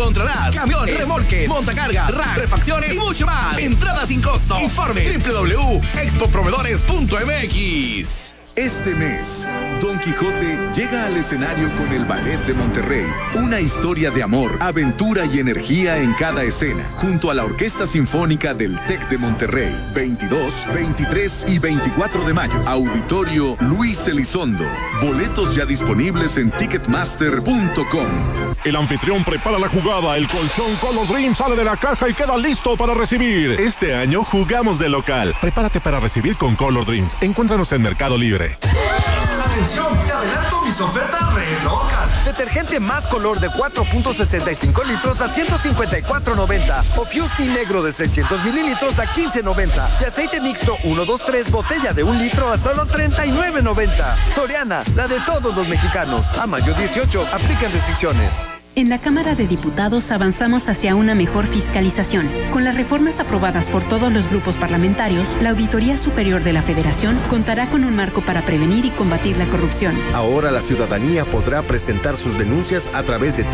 encontrarás camiones, remolques, montacargas, racks, refacciones y mucho más. Entrada sin costo. Informe www.expoproveedores.mx. Este mes, Don Quijote llega al escenario con el Ballet de Monterrey. Una historia de amor, aventura y energía en cada escena, junto a la Orquesta Sinfónica del TEC de Monterrey. 22, 23 y 24 de mayo. Auditorio Luis Elizondo. Boletos ya disponibles en Ticketmaster.com. El anfitrión prepara la jugada. El colchón Color Dream sale de la caja y queda listo para recibir. Este año jugamos de local. Prepárate para recibir con Color Dreams. Encuéntranos en Mercado Libre. ¡Atención! ¡Te adelanto mis ofertas re locas! Detergente Más Color de 4.65 litros a $154.90. O Fusti negro de 600 mililitros a $15.90. Y aceite mixto 123 botella de 1 litro a solo $39.90. Soriana, la de todos los mexicanos. A mayo 18, aplican restricciones. En la Cámara de Diputados avanzamos hacia una mejor fiscalización. Con las reformas aprobadas por todos los grupos parlamentarios, la Auditoría Superior de la Federación contará con un marco para prevenir y combatir la corrupción. Ahora la ciudadanía podrá presentar sus denuncias a través de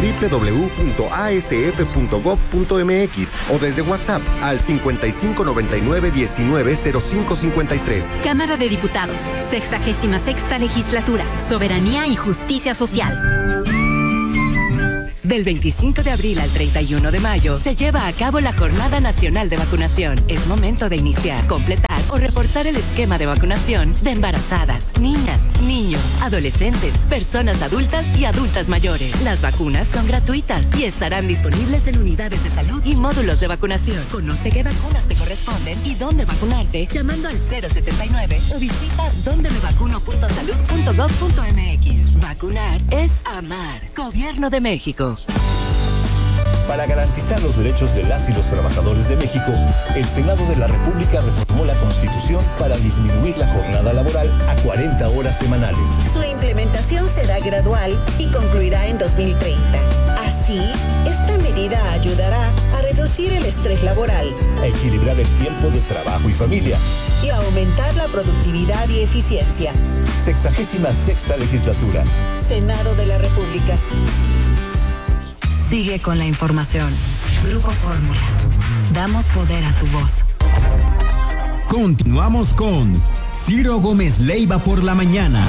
www.asf.gov.mx o desde WhatsApp al 5599-190553. Cámara de Diputados, 66ª Legislatura, Soberanía y Justicia Social. Del 25 de abril al 31 de mayo se lleva a cabo la Jornada Nacional de Vacunación. Es momento de iniciar, completar o reforzar el esquema de vacunación de embarazadas, niñas, niños, adolescentes, personas adultas y adultas mayores. Las vacunas son gratuitas y estarán disponibles en unidades de salud y módulos de vacunación. Conoce qué vacunas te corresponden y dónde vacunarte llamando al 079 o visita dondemevacuno.salud.gov.mx. Vacunar es amar. Gobierno de México. Para garantizar los derechos de las y los trabajadores de México, el Senado de la República reformó la Constitución para disminuir la jornada laboral a 40 horas semanales. Su implementación será gradual y concluirá en 2030. Así, esta medida ayudará a reducir el estrés laboral, a equilibrar el tiempo de trabajo y familia y a aumentar la productividad y eficiencia. 66ª Legislatura. Senado de la República. Sigue con la información. Grupo Fórmula. Damos poder a tu voz. Continuamos con Ciro Gómez Leiva por la mañana.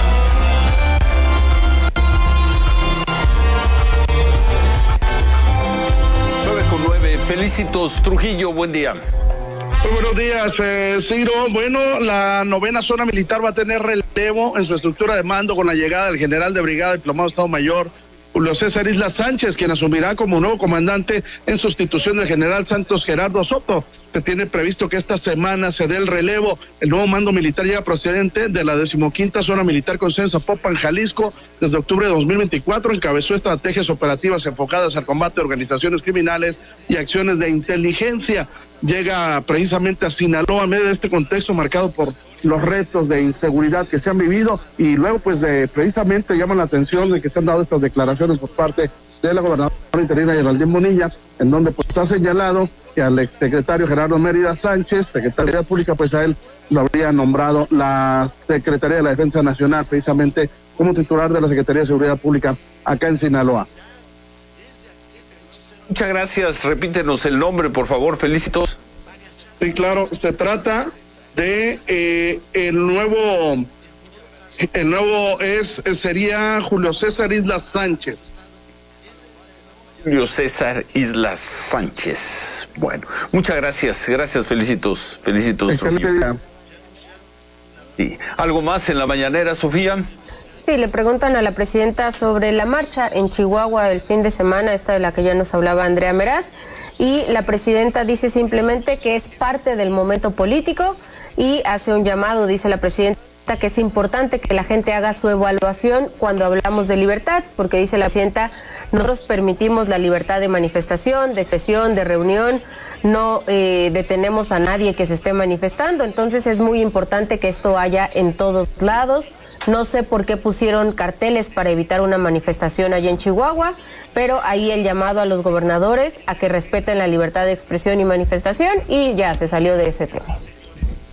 9:09. Felicitos, Trujillo, buen día. Muy buenos días, Ciro. Bueno, la 9ª zona militar va a tener relevo en su estructura de mando con la llegada del general de brigada, diplomado Estado Mayor Julio César Islas Sánchez, quien asumirá como nuevo comandante en sustitución del general Santos Gerardo Soto. Se tiene previsto que esta semana se dé el relevo. El nuevo mando militar llega procedente de la 15ª Zona Militar con sede en Zapopan, Jalisco. Desde octubre de 2024 encabezó estrategias operativas enfocadas al combate de organizaciones criminales y acciones de inteligencia. Llega precisamente a Sinaloa en medio de este contexto marcado por los retos de inseguridad que se han vivido, y luego pues precisamente llaman la atención de que se han dado estas declaraciones por parte de la gobernadora interina Geraldine Bonilla, en donde pues ha señalado que al exsecretario Gerardo Mérida Sánchez, secretario de Seguridad Pública, pues a él lo habría nombrado la Secretaría de la Defensa Nacional precisamente como titular de la Secretaría de Seguridad Pública acá en Sinaloa. Muchas gracias, repítenos el nombre, por favor, felicitos. Sí, claro, se trata de el nuevo sería Julio César Islas Sánchez. Julio César Islas Sánchez. Bueno, muchas gracias, felicitos. Excelente día. Sí. ¿Algo más en la mañanera, Sofía? Sí, le preguntan a la presidenta sobre la marcha en Chihuahua el fin de semana, esta de la que ya nos hablaba Andrea Meraz, y la presidenta dice simplemente que es parte del momento político y hace un llamado, dice la presidenta, que es importante que la gente haga su evaluación cuando hablamos de libertad, porque dice la presidenta, nosotros permitimos la libertad de manifestación, de expresión, de reunión, no detenemos a nadie que se esté manifestando, entonces es muy importante que esto haya en todos lados. No sé por qué pusieron carteles para evitar una manifestación allá en Chihuahua, pero ahí el llamado a los gobernadores a que respeten la libertad de expresión y manifestación, y ya se salió de ese tema.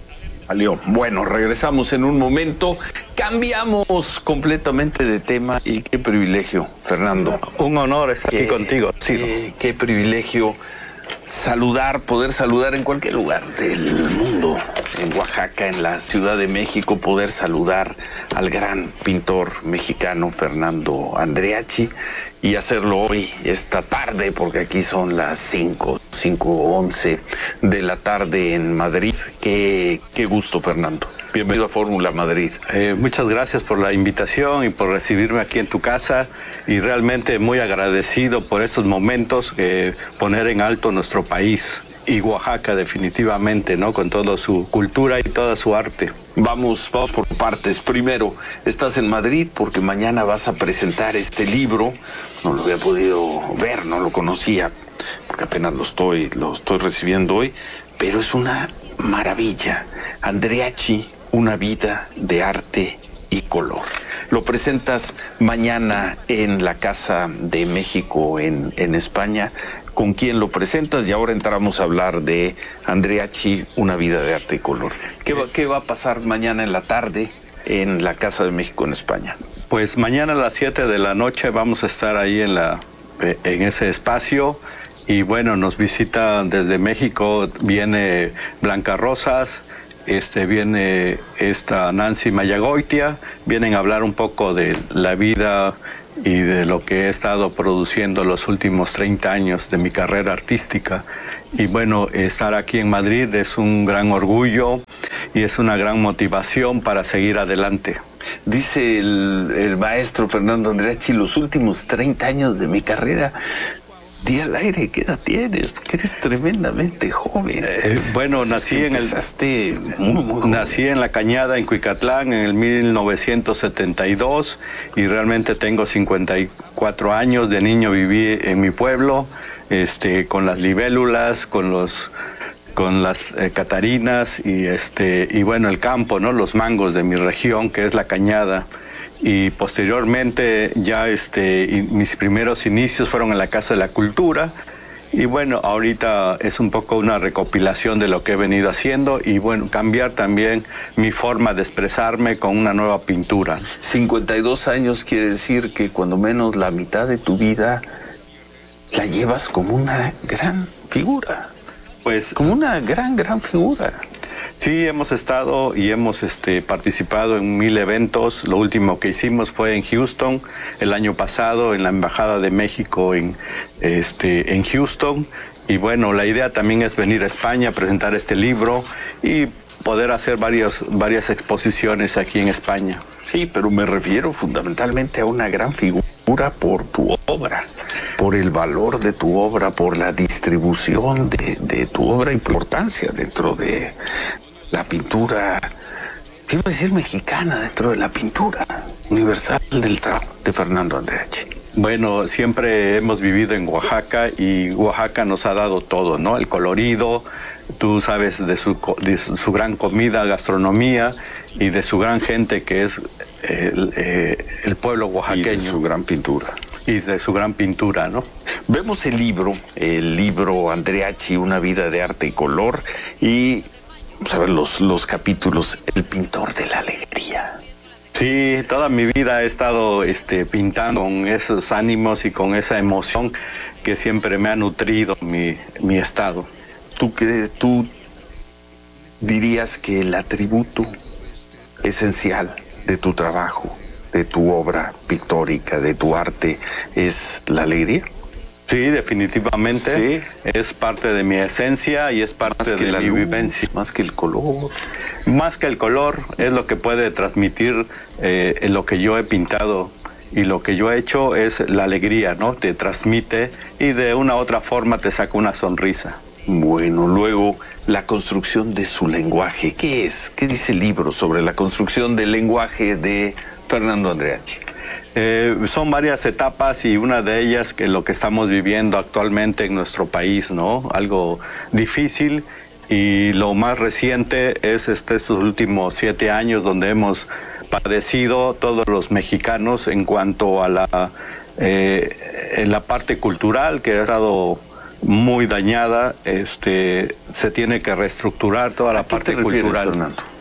Salió. Bueno, regresamos en un momento. Cambiamos completamente de tema y qué privilegio, Fernando. Un honor estar aquí contigo, Ciro. Qué privilegio poder saludar en cualquier lugar del mundo. En Oaxaca, en la Ciudad de México, poder saludar al gran pintor mexicano Fernando Andreachi y hacerlo hoy, esta tarde, porque aquí son las 5:11 de la tarde en Madrid. Qué gusto, Fernando. Bienvenido a Fórmula Madrid. Muchas gracias por la invitación y por recibirme aquí en tu casa, y realmente muy agradecido por estos momentos, poner en alto nuestro país y Oaxaca definitivamente, ¿no? Con toda su cultura y toda su arte. Vamos por partes. Primero, estás en Madrid porque mañana vas a presentar este libro. No lo había podido ver, no lo conocía, porque apenas lo estoy recibiendo hoy, pero es una maravilla. Andreachi, una vida de arte y color. Lo presentas mañana en la Casa de México en España. ¿Con quién lo presentas? Y ahora entramos a hablar de Andreachi, una vida de arte y color. ¿Qué va a pasar mañana en la tarde en la Casa de México en España? Pues mañana a las 7 de la noche vamos a estar ahí en ese espacio. Y bueno, nos visita desde México, viene Blanca Rosas, viene Nancy Mayagoitia, vienen a hablar un poco de la vida y de lo que he estado produciendo los últimos 30 años de mi carrera artística. Y bueno, estar aquí en Madrid es un gran orgullo y es una gran motivación para seguir adelante. Dice el maestro Fernando Andreachi, los últimos 30 años de mi carrera. Di al aire, ¿qué edad tienes? Porque eres tremendamente joven. Bueno, nací en La Cañada, en Cuicatlán, en el 1972, y realmente tengo 54 años. De niño viví en mi pueblo, con las libélulas, con las catarinas y bueno, el campo, ¿no? Los mangos de mi región, que es La Cañada. Y posteriormente ya mis primeros inicios fueron en la Casa de la Cultura, y bueno, ahorita es un poco una recopilación de lo que he venido haciendo y bueno, cambiar también mi forma de expresarme con una nueva pintura. 52 años quiere decir que cuando menos la mitad de tu vida la llevas como una gran figura. Pues como una gran figura. Sí, hemos estado y hemos participado en 1000 eventos. Lo último que hicimos fue en Houston el año pasado, en la Embajada de México en Houston. Y bueno, la idea también es venir a España a presentar este libro y poder hacer varias exposiciones aquí en España. Sí, pero me refiero fundamentalmente a una gran figura por tu obra, por el valor de tu obra, por la distribución de tu obra, importancia dentro de la pintura, ¿qué iba a decir? Mexicana, dentro de la pintura universal del trabajo de Fernando Andreachi. Bueno, siempre hemos vivido en Oaxaca y Oaxaca nos ha dado todo, ¿no? El colorido, tú sabes de su gran comida, gastronomía, y de su gran gente que es el pueblo oaxaqueño. Y de su gran pintura. Y de su gran pintura, ¿no? Vemos el libro Andreachi, una vida de arte y color, y vamos a ver los capítulos. El pintor de la alegría. Sí, toda mi vida he estado pintando con esos ánimos y con esa emoción que siempre me ha nutrido mi estado. ¿Tú dirías que el atributo esencial de tu trabajo, de tu obra pictórica, de tu arte, es la alegría? Sí, definitivamente. ¿Sí? Es parte de mi esencia y es parte de mi vivencia. Más que el color. Más que el color, es lo que puede transmitir lo que yo he pintado, y lo que yo he hecho es la alegría, ¿no? Te transmite y de una u otra forma te saca una sonrisa. Bueno, luego la construcción de su lenguaje. ¿Qué es? ¿Qué dice el libro sobre la construcción del lenguaje de Fernando Andreachi? Son varias etapas, y una de ellas que lo que estamos viviendo actualmente en nuestro país, ¿no? Algo difícil, y lo más reciente es estos últimos 7 años donde hemos padecido todos los mexicanos en cuanto a en la parte cultural, que ha estado muy dañada. Se tiene que reestructurar toda la parte cultural. Fernando?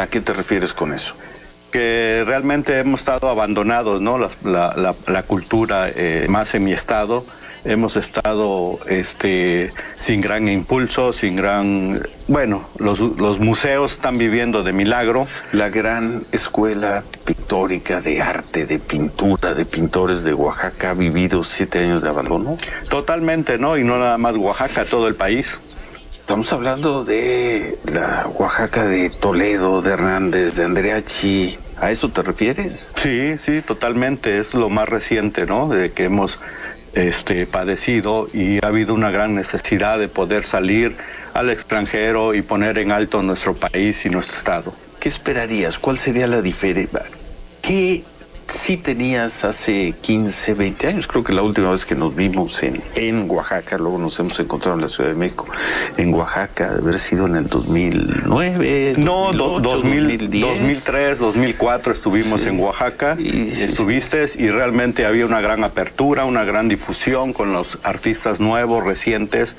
¿A qué te refieres con eso? Que realmente hemos estado abandonados, ¿no? La cultura, más en mi estado, hemos estado sin gran impulso, sin gran... Bueno, los museos están viviendo de milagro. La gran escuela pictórica de arte, de pintura, de pintores de Oaxaca ha vivido 7 años de abandono. Totalmente, ¿no? Y no nada más Oaxaca, todo el país. Estamos hablando de la Oaxaca de Toledo, de Hernández, de Andreachi. ¿A eso te refieres? Sí, totalmente. Es lo más reciente, ¿no? De que hemos padecido, y ha habido una gran necesidad de poder salir al extranjero y poner en alto nuestro país y nuestro estado. ¿Qué esperarías? ¿Cuál sería la diferencia? ¿Qué sí tenías hace 15, 20 años? Creo que la última vez que nos vimos en Oaxaca, luego nos hemos encontrado en la Ciudad de México, en Oaxaca, de haber sido en el 2009, no, 2010. 2003, 2004 estuvimos en Oaxaca, estuviste, y realmente había una gran apertura, una gran difusión con los artistas nuevos, recientes.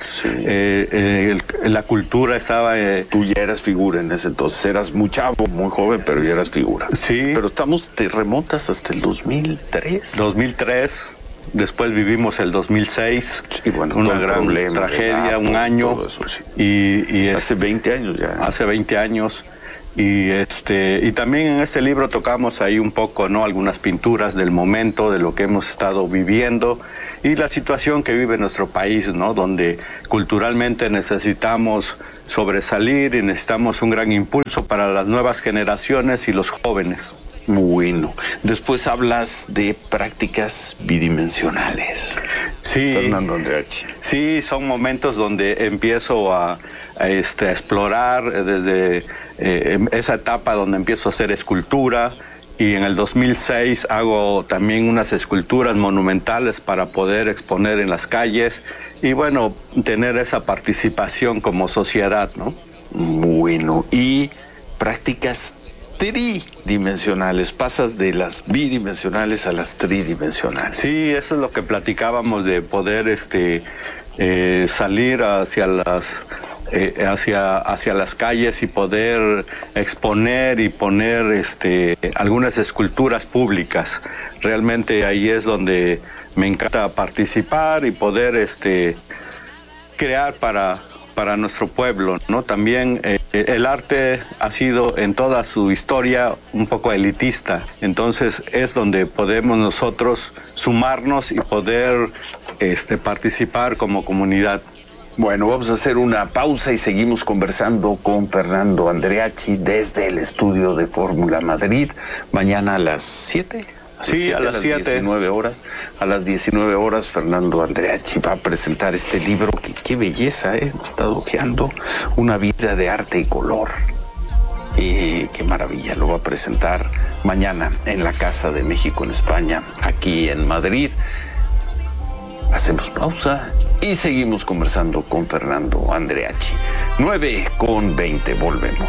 La cultura estaba... Tú ya eras figura en ese entonces, eras muy chavo, muy joven, pero ya eras figura. Sí. Pero te remontas hasta el 2003. 2003, después vivimos el 2006, sí, bueno, una gran tragedia, un año, eso, sí. y hace 20 años ya. Hace 20 años, y también en este libro tocamos ahí un poco, ¿no? Algunas pinturas del momento, de lo que hemos estado viviendo, y la situación que vive nuestro país, ¿no? Donde culturalmente necesitamos sobresalir y necesitamos un gran impulso para las nuevas generaciones y los jóvenes. Bueno, después hablas de prácticas bidimensionales. Sí, Fernando Andreachi. Sí, son momentos donde empiezo a explorar desde esa etapa donde empiezo a hacer escultura, y en el 2006 hago también unas esculturas monumentales para poder exponer en las calles y, bueno, tener esa participación como sociedad, ¿no? Bueno, y prácticas tridimensionales, pasas de las bidimensionales a las tridimensionales. Sí, eso es lo que platicábamos, de poder salir hacia las calles y poder exponer y poner algunas esculturas públicas. Realmente ahí es donde me encanta participar y poder crear para nuestro pueblo, ¿no? También el arte ha sido en toda su historia un poco elitista, entonces es donde podemos nosotros sumarnos y poder participar como comunidad. Bueno, vamos a hacer una pausa y seguimos conversando con Fernando Andreachi desde el estudio de Fórmula Madrid, mañana a las 7. Sí, a las 7. 19 horas. A las 19 horas, Fernando Andreachi va a presentar este libro. Qué belleza, ¿eh? He estado ojeando. Una vida de arte y color. Qué maravilla. Lo va a presentar mañana en la Casa de México en España, aquí en Madrid. Hacemos pausa y seguimos conversando con Fernando Andreachi. 9:20, volvemos.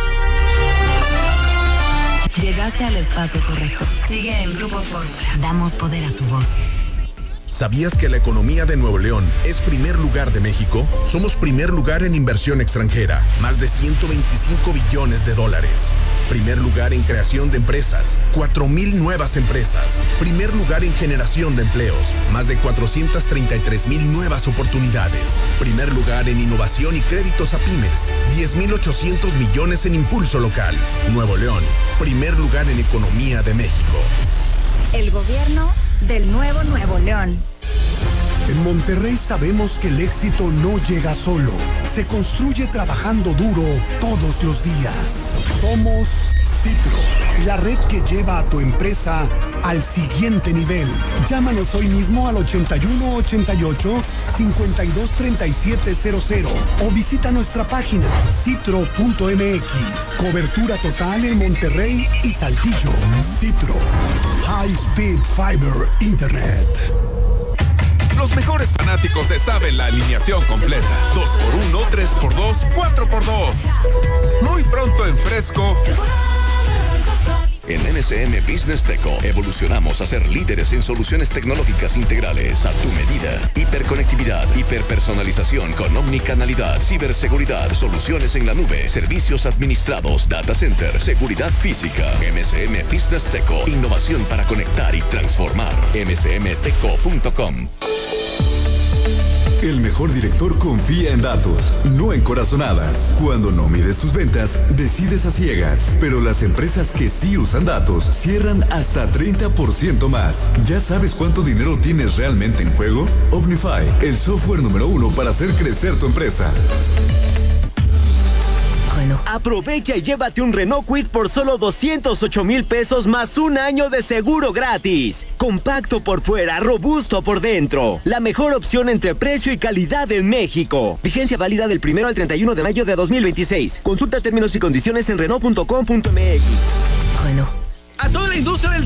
Llegaste al espacio correcto. Sigue en Grupo Fórmula. Damos poder a tu voz. ¿Sabías que la economía de Nuevo León es primer lugar de México? Somos primer lugar en inversión extranjera, más de 125 billones de dólares. Primer lugar en creación de empresas, 4,000 nuevas empresas. Primer lugar en generación de empleos, más de 433,000 nuevas oportunidades. Primer lugar en innovación y créditos a pymes, 10,800 millones en impulso local. Nuevo León, primer lugar en economía de México. El gobierno del nuevo Nuevo León. En Monterrey sabemos que el éxito no llega solo, se construye trabajando duro todos los días. Somos Citro, la red que lleva a tu empresa al siguiente nivel. Llámanos hoy mismo al 8188-523700 o visita nuestra página citro.mx. Cobertura total en Monterrey y Saltillo. Citro, High Speed Fiber Internet. Los mejores fanáticos se saben la alineación completa. 2x1, 3x2, 4x2. Muy pronto en Fresco. En MSM Business Teco evolucionamos a ser líderes en soluciones tecnológicas integrales a tu medida. Hiperconectividad, hiperpersonalización con omnicanalidad, ciberseguridad, soluciones en la nube, servicios administrados, data center, seguridad física. MSM Business Teco, innovación para conectar y transformar. msmteco.com. El mejor director confía en datos, no en corazonadas. Cuando no mides tus ventas, decides a ciegas. Pero las empresas que sí usan datos cierran hasta 30% más. ¿Ya sabes cuánto dinero tienes realmente en juego? Omnify, el software número 1 para hacer crecer tu empresa. Aprovecha y llévate un Renault Kwid por solo 208,000 pesos más un año de seguro gratis. Compacto por fuera, robusto por dentro. La mejor opción entre precio y calidad en México. Vigencia válida del 1 al 31 de mayo de 2026. Consulta términos y condiciones en Renault.com.mx. A toda la industria del